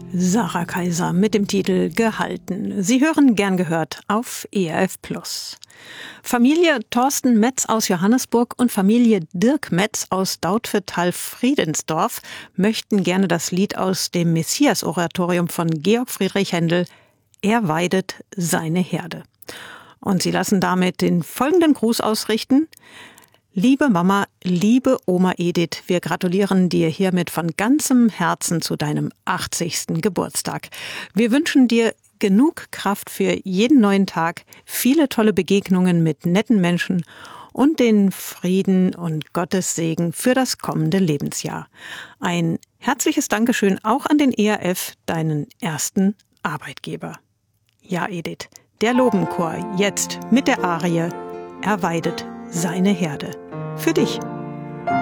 Sarah Kaiser mit dem Titel Gehalten. Sie hören Gern gehört auf ERF+. Familie Thorsten Metz aus Johannesburg und Familie Dirk Metz aus Dautphetal-Friedensdorf möchten gerne das Lied aus dem Messias-Oratorium von Georg Friedrich Händel „Er weidet seine Herde". Und sie lassen damit den folgenden Gruß ausrichten: Liebe Mama, liebe Oma Edith, wir gratulieren dir hiermit von ganzem Herzen zu deinem 80. Geburtstag. Wir wünschen dir genug Kraft für jeden neuen Tag, viele tolle Begegnungen mit netten Menschen und den Frieden und Gottes Segen für das kommende Lebensjahr. Ein herzliches Dankeschön auch an den ERF, deinen ersten Arbeitgeber. Ja, Edith, der Lobenchor jetzt mit der Arie „Er weidet seine Herde". Für dich.